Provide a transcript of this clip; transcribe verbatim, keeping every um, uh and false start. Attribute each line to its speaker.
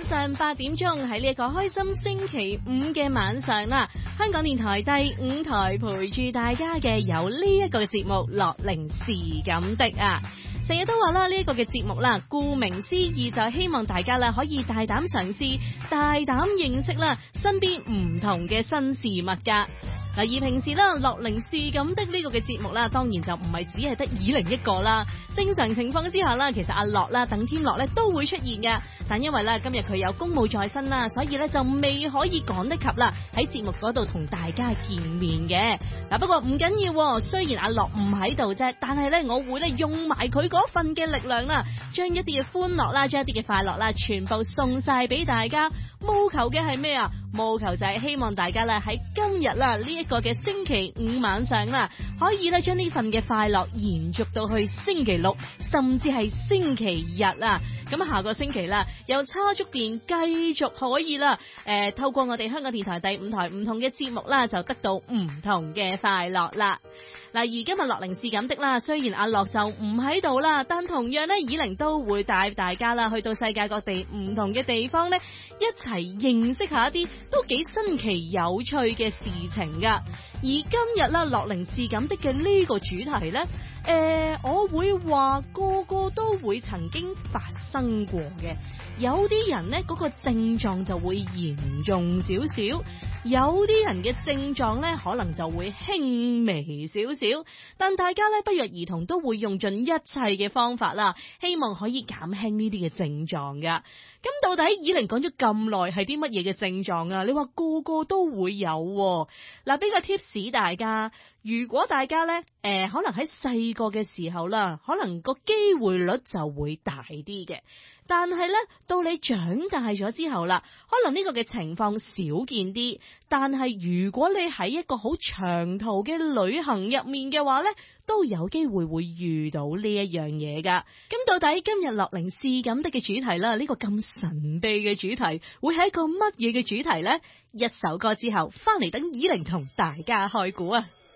Speaker 1: 上八點鐘喺呢一個開心星期五嘅晚上啦，香港電台第五台陪住大家嘅有呢一個嘅節目樂齡是咁的啊。成日都話啦，呢一個嘅節目啦，顧名思義就希望大家啦可以大膽嘗試、大膽認識啦身邊唔同嘅新事物噶。嗱，而平時啦，樂齡是咁的呢個嘅節目啦，當然就唔係只係得以玲一個啦。正常情況之下啦，其實阿樂啦、鄧添樂咧都會出現嘅，但因為咧今日佢有公務在身啦，所以咧就未可以趕得及啦喺節目嗰度同大家見面嘅。嗱，不過唔緊要，雖然阿樂唔喺度啫，但係咧我會咧用埋佢嗰份嘅力量啦，將一啲嘅歡樂啦，將一啲嘅快樂啦，全部送晒俾大家。務求嘅係咩啊？務求就係希望大家咧喺今日啦呢一個嘅星期五晚上啦，可以咧將呢份嘅快樂延續到去星期六，甚至係星期日啊！咁下個星期啦，由叉足電繼續可以啦，誒、呃，透過我哋香港電台第五台唔同嘅節目啦，就得到唔同嘅快樂啦。嗱，而今日樂齡是咁的啦，雖然阿樂就唔喺度啦，但同樣咧，以玲都會帶大家啦去到世界各地唔同嘅地方咧，一齊認識一下一啲都幾新奇有趣嘅事情噶。而今日啦，樂齡是咁的嘅呢個主題咧，誒、呃，我會話個個都會曾經發生過嘅。有啲人呢嗰、那個症狀就會嚴重少少，有啲人嘅症狀呢可能就會輕微少少，但大家呢不約而同都會用盡一切嘅方法啦，希望可以減輕呢啲嘅症狀噶。咁到底以玲講咗咁耐係啲乜嘢嘅症狀啊？你話個個都會有喎。嗱，俾個 tips 大家，如果大家呢誒、呃、可能喺細個嘅時候啦，可能個機會率就會大啲嘅。但係咧，到你長大咗之後啦，可能呢個嘅情況少見啲。但係如果你喺一個好長途嘅旅行入面嘅話咧，都有機會會遇到呢一樣嘢噶。咁到底今日樂齡是咁的嘅主題啦，呢、這個咁神秘嘅主題會係一個乜嘢嘅主題咧？一首歌之後翻嚟等以玲同大家開估啊！